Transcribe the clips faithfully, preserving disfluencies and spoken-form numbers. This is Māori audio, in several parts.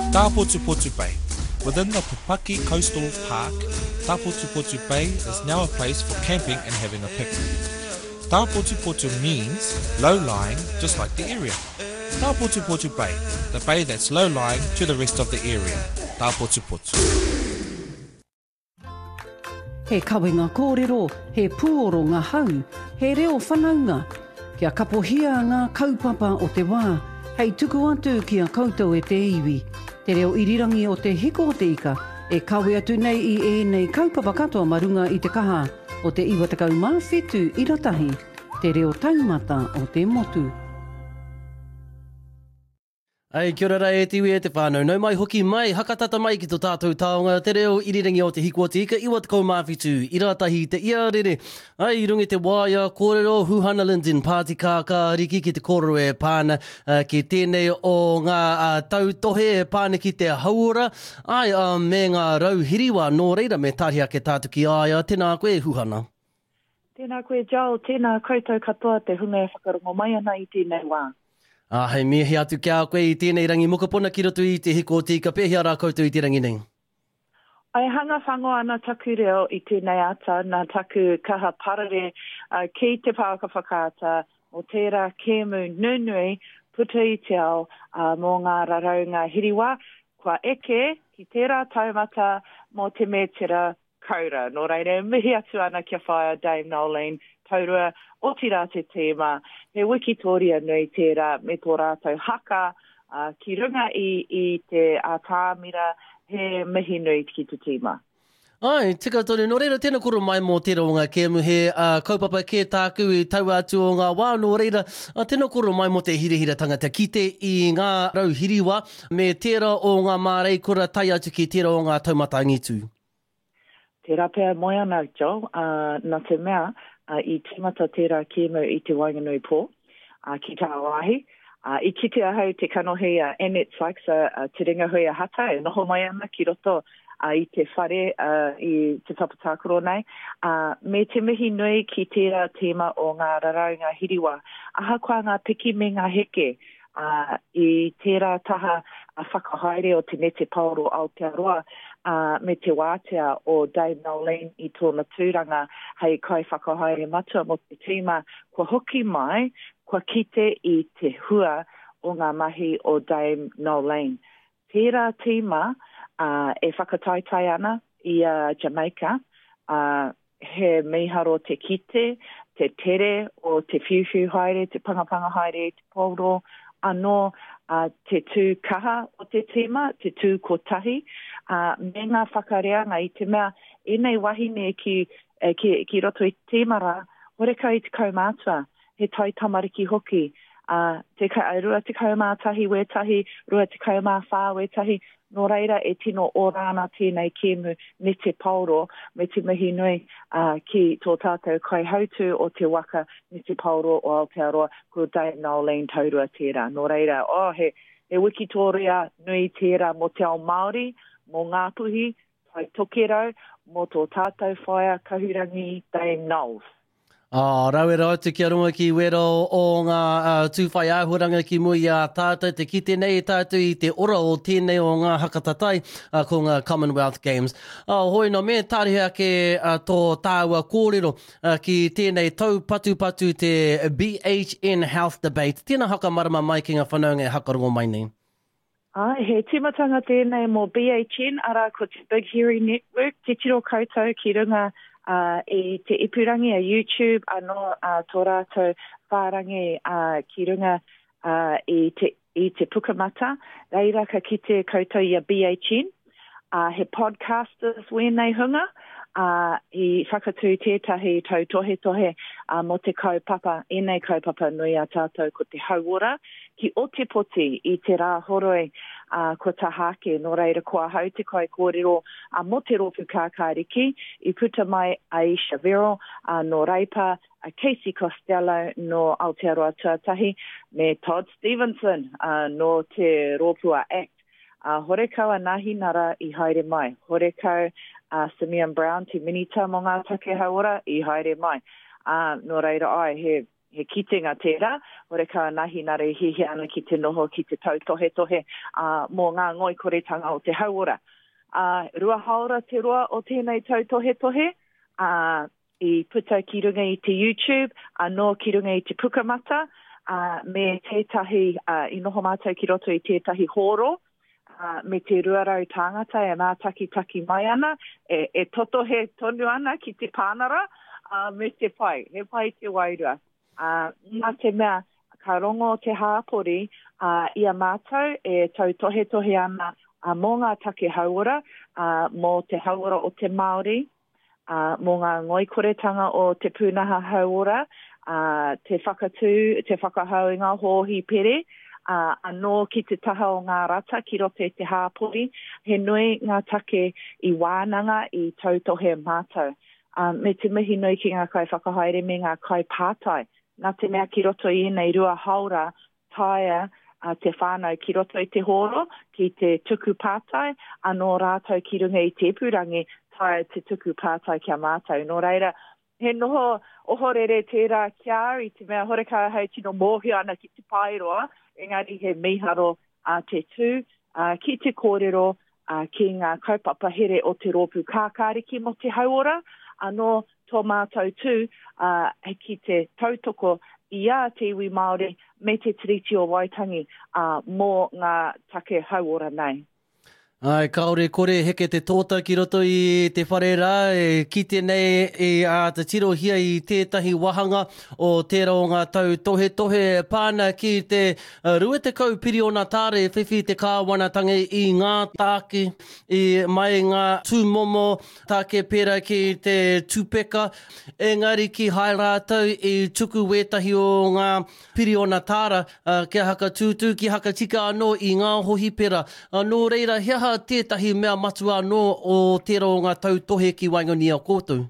Tapotupotu Bay. Within the Pupaki Coastal Park, Tapotupotu Bay is now a place for camping and having a picnic. Tapotupotu means low-lying, just like the area. Tapotupotu Bay, the bay that's low-lying to the rest of the area. Tapotupotu. He kawenga kōrero, he puoro ngā hau, he reo whanaunga. Kia kapohia ngā kaupapa o te wā, hei tuku atu kia koutou e te iwi. Te reo irirangi o te hiko o te ika, e kawe atu nei i e nei kaupapa katoa marunga i te kaha o te iwa takau mawhetu i ratahi, te reo taumata o te motu. Ai, kia ora e tiwi e te whānau. Nau mai hoki mai, hakatata mai ki tō tātou taonga, te reo irirangi o te hiko o te ika, iwa te kaumāwhitu, i ratahi te iarere. Ai, rungi te waia, kōrero, Huhana Linden, Pāti Kāka, riki ki te kōrero e pāna, uh, ki tēnei o ngā uh, tautohe e pāna ki te hauora. Ai, uh, me ngā rauhiriwa, nō reira me tāria ke tātu ki aia. Tēnā koe, Huhana. Tēnā koe, Joel, tēnā koutou katoa te hunga e whakarongo mai ana i tēnei wā. Ah, hei mea he atu kia koe i tēnei rangi mokopona ki roto i te hiko o te ika, pēhea rā koutou i te rangi nei. Ai hanga whango ana taku reo i tēnei ata, nā taku kaha parare uh, ki te pāka whakaata o tērā kēmu nunui puta i te ao uh, mō ngā raraunga hiriwa, kua eke ki tērā taumata mō te mētera kaura. Nō reire, mihi atu ana kia whaia Dame Nolene, taurua o tira te tēma, he wikitoria nui tērā me tō rātou haka, uh, ki runga i, i te ātāmira, he mihi nui ki te tēma. Ai, tika tonu, nō reira tēnā koro mai mō tērā o ngā kēmu he uh, kaupapa kē tāku i tau atu o ngā wā, nō reira uh, tēnā koro mai mō te hirihira tangata ki te i ngā rauhiriwa, me tērā o ngā mārei kura tai atu ki tērā o ngā taumata angitu. Tērā pēr moi ana, Joe, uh, nā te mea, Uh, i tīmata tērā kēmu i te Wainganui pō, uh, ki tā wāhi. Uh, I kitea hau te kanohi a uh, Annette Sykes, uh, uh, te ringa hui a hata, e noho mai ana ki roto uh, i te whare uh, i te whapatākoro nei. Uh, me te mihi nui ki tērā tēma o ngā raraunga hiriwa. Aha kua ngā piki me ngā heke uh, i tērā taha a whakahaere o te nete paoro Aotearoa, Uh, me te wātea o Dame Nolene i tōna tūranga hei kai whakahaere matua mo te tīma, kua hoki mai, kua kite i te hua o ngā mahi o Dame Nolene. Tērā tīma uh, e whakataitai ana i uh, Jamaica, uh, he miharo te kite, te tere o te whiwhiu haere, te pangapanga haere, te pōro, anō uh, te tū kaha o te tīma, te tū kotahi, Uh, me ngā whakareanga i te mea, e nei wahine ki, eh, ki, ki roto i tēmara, horeka i te kaumātua, he tai tamariki hoki, uh, te ka, rua te kaumātahi wetahi, rua te kaumāwhā wetahi, nō reira e tino o rāna tēnei kēmu me te pauro, me te mihi nui uh, ki tō tātou kai hautu o te waka me te pauro o Aotearoa, ko Dame Nolene taurua tērā. Nō reira, oh, he, he wikitoria nui tērā mo te ao Māori, mō ngā puhi, tai tokerau, mō tō tātou whaia kahurangi Dame Noles. Oh, rau e rau te kia runga ki wero o ngā uh, tūwhai āhuranga ki mui a tātou, te kite nei tātou i te ora o tēnei o ngā hakatatai uh, ko ngā Commonwealth Games. Uh, hoi no me tārihia ke uh, tō tāua kōrero uh, ki tēnei tau patu-patu te B H N Health Debate. Tēnā haka marama mai ki ngā whanaunga e hakarongo mai nei. Ai, he timatanga tēnei mō B H N, ara ko te Big Hearing Network, te tiro koutou ki runga uh, i te ipurangi a YouTube, anō uh, tō rātou whārangi uh, ki runga uh, i, te, i te pukamata, reira ka ki te koutou i a B H N, uh, he podcasters wēnei hunga, uh, i whakatū tētahi tau tohe tohe uh, mo te kaupapa, enei kaupapa nui a tātou ko te hauora, ki o te poti i te rā horoi uh, ko ta hake, nō reira kua hau te kai kōrero uh, mo te ropu kākāriki, i puta mai Aisha Vero, uh, no Reipa, uh, Casey Costello, no Aotearoa Tuatahi, me Todd Stevenson, uh, no te Ropua Act. Uh, horekaua nahi nara i haere mai. Horekau uh, Simeon Brown, te minita mo ngā take hauora, i haere mai. Uh, no reira ai, he he kitenga tērā, ore ka nahi nare hihi ana ki te noho ki te tau tohe tohe uh, mō ngā ngoikoretanga o te hauora. Uh, rua haora te roa o tēnei tau tohe tohe, uh, i puta ki runga i te YouTube, anō ki runga i te pukamata, uh, me tētahi, uh, i noho mātou ki roto i tētahi horo, uh, me te ruarau tāngata e mātaki taki mai ana, e, e toto he tonu ana ki te pānara, uh, me te pai, he pai te wairua. Uh, nā te mea, ka rongo te hāpori, uh, ia mātou e tau tohe tohe ana uh, mō ngā take hauora, uh, mō te hauora o te Māori, uh, mō ngā ngoikoretanga o te pūnaha hauora, uh, te whakatū, te whakahauinga hohi pere, uh, anō ki te taha o ngā rata ki rote te hāpori, he nui ngā take i wānanga i tau tohe mātou. Uh, me te mihi nui ki ngā kai whakahaere me ngā kai pātai. Nā te mea ki roto i nei rua haura taia uh, te whānau ki roto i te horo, ki te tuku pātai, anō rātou ki runga i te purangi taia te tuku pātai kia mātou. Nō reira, he noho ohorere tērā kia i te mea horeka hei tino mōhi ana ki te pairoa, engari he miharo uh, te tū, uh, ki te kōrero, uh, ki ngā kaupapa here o te rōpu kākāriki mo te hauora, anō tō mātou tū, uh, ki te tautoko i a te iwi Māori me te tiriti o Waitangi uh, mō ngā take hauora nei. Ai, kaore kore heke te tōta ki roto i te whare rā, e kite nei e a te tirohia i tētahi wahanga o tērā o ngā tau tohe tohe pāna ki te uh, rua te kaupiri o ngā tāre whiwhi te kāwanatanga i ngā tāke, i mai ngā tūmomo tāke pera ki te tūpeka, engari ki hai rātau i tuku wetahi o ngā piri o ngā tāra, uh, kia haka tūtū, ki haka tika anō i ngā hohi pera. Anō reira, hea tētahi mea matu anō o tērā o ngā tau tohe ki Wainganui a kōtou?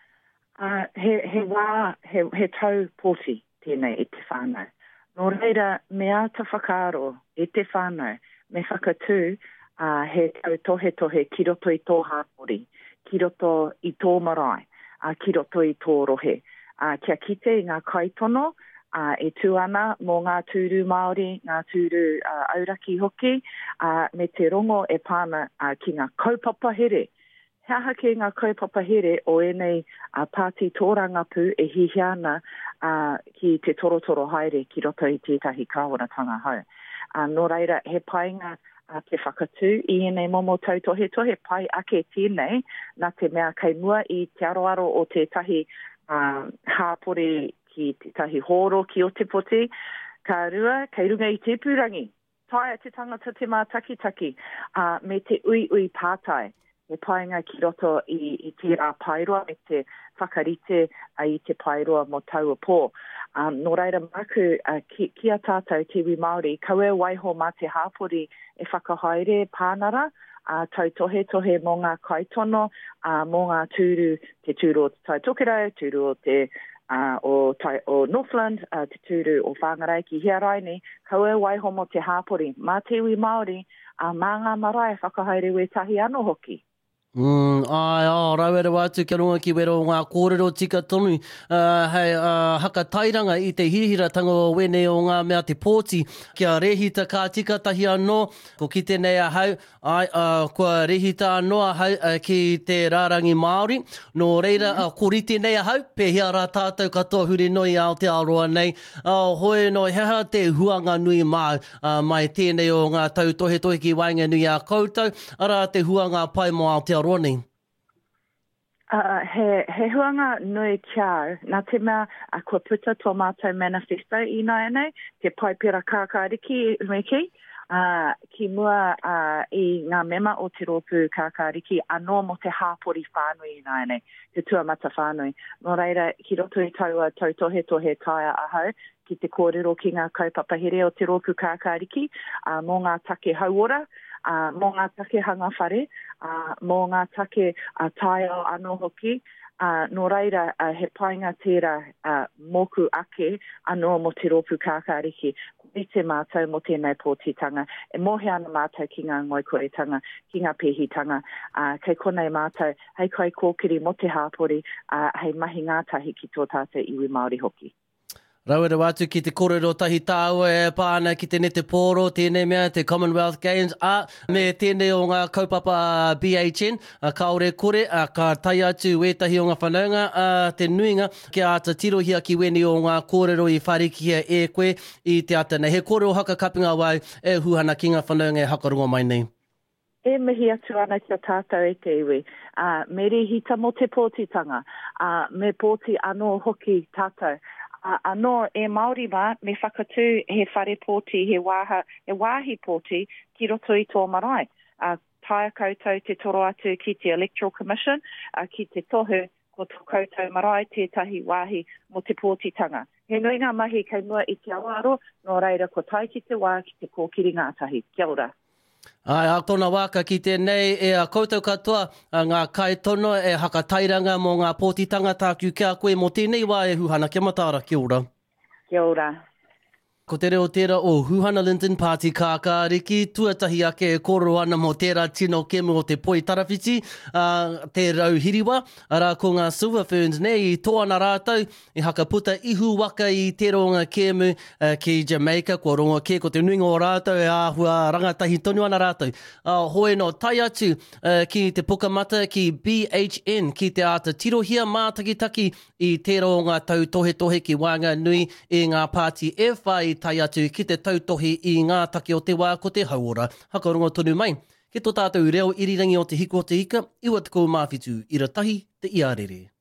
Uh, he, he wā, he, he tau pōti tēnei i te whānau. Nō reira, mea ta whakaaro i te whānau, me whakatū uh, he tau tohe tohe ki roto i tō hāpori, ki roto i tō marae, uh, ki roto i tō rohe. Uh, kia kite i ngā kaitono, Uh, e tū ana mō ngā tūru Māori, ngā tūru uh, auraki hoki, uh, me te rongo e pāna uh, ki ngā kaupapa here. Hea hake ngā kaupapa here o enei uh, pāti tōrangapu e hihi ana uh, ki te torotoro haere ki roto i tētahi kāwanatanga hau. Uh, nō reira, he painga uh, te whakatū i enei momo tau tohe tohe pai ake tēnei, nā te mea kei mua i te aroaro o tētahi uh, hāpore ki te tahi horo ki o te poti, ka rua, kei runga i te purangi. Taia te tangata te mātaki taki, uh, me te ui ui pātai, e painga ki roto i, i te rā pairoa, me te whakarite uh, i te pairoa mo tau pō. Um, nō reira maku, uh, ki, ki a tātou te iwi Māori, kaue waiho mā te hāpori e whakahaere pānara, uh, tau tohe tohe mō ngā kaitono, uh, mō ngā tūru, te tūru o te Taitokerau, tūru o te Uh, o, tai, o Northland, uh, te tūru o Whangarai ki Hiaraini, kaue waiho mo te hāpori. Mā te iwi Māori, uh, mā ngā marae whakahaere we tahi anō hoki. Mm, ai, oh, rauere wātu kia runga ki wero ngā kōrero tika tonu, uh, hei uh, haka tairanga i te hirihiratanga o wene o ngā mea te pōti, kia rehita kā tika tahi anō, ko ki tēnei a hau, ai, uh, kua rehita anō a hau uh, ki te rārangi Māori, no reira, uh, ko rite nei a hau, pēhia rā tātou katoa huri noi ao te aroa nei, uh, hoi no heha te huanga nui mau, uh, mai tēnei o ngā tau tohe tohe ki Wainganui a koutou, ara te huanga pai mo ao te aroa nei. Uh, he, he huanga nui kiau, nā te mea a kua puta tō mātou manifesto i nai nei, te paipera kākāriki meki, uh, ki mua uh, i ngā mema o te rōpu kākāriki, anō mo te hāpori whānui i nai nei, te tuamata whānui. Nō reira, ki roto i taua tau tohe tohe taia ahau, ki te kōrero ki ngā kaupapa here o te rōpu kākāriki, uh, mō ngā take hauora, Uh, mō ngā take hanga whare, uh, mō ngā take uh, taio anō hoki, uh, nō reira uh, he painga tērā uh, moku ake anō mo te rōpu kākāriki, i te mātou mo tēnei pōtitanga, e mohe ana mātou ki ngā ngoikoretanga, ki ngā pēhitanga, uh, kei konei mātou, hei kai kōkiri mo te hāpori, uh, hei mahi ngātahi ki tō tātou iwi Māori hoki. Rauere watu ki te kōrero tahi tāua e pāna ki te nete pōro, tēnei mea, te Commonwealth Games, a me tēnei o ngā kaupapa B H N, a kaore kore, a ka tai atu wētahi o ngā whanaunga, a te nuinga, ki a ata tirohia ki weni o ngā kōrero i wharikia e koe i te atana. He kōrero haka kapinga wai e huhana ki ngā whanaunga e hakarunga mai nei. E mihi atu ana ki a tātou e te iwi. Uh, me rehita mo te pōtitanga, uh, me pōti anō hoki tātou. Uh, anō e Māori wā, me whakatū he whare pōti, he, wāha, he wāhi pōti ki roto i tō marae. Uh, taia koutou te toro atu ki te Electoral Commission, uh, ki te tohu ko tō koutou marae tētahi wāhi mo te pōtitanga. He nui ngā mahi kei mua i te awaro, nō reira ko tai ki te wā ki te kōkiri ngātahi. Kia ora. Ai, a tōna wāka ki tēnei e a koutou katoa, a ngā kai tono e haka tairanga mō ngā pōtitanga tāku kia koe mō tēnei wā e huhana. Kia matara, kia ora. Kia ora. Ko te reo tērā o Huhana Linton Party kākāriki, tuatahi ake e kōrero ana mō tērā tino kemu o te poi tarawhiti, uh, te rauhiriwa, ara ko ngā Silver Ferns nei i tōana rātou, i haka puta ihu waka i te ronga kemu uh, ki Jamaica, kua ronga ke ko te nuinga o rātou e āhua rangatahi tonu ana rātou. Uh, hoe no tai atu uh, ki te pukamata ki B H N, ki te ata tirohia mātakitaki i te ronga tau tohe tohe ki Wanga Nui i ngā pāti e whai tai atu ki te tautohi i ngā take o te wā ko te hauora. Hakarunga tonu mai. Ki tō tātou reo irirangi o te hiko o te ika, iwa te kou mawhitu, ira tahi te iarere.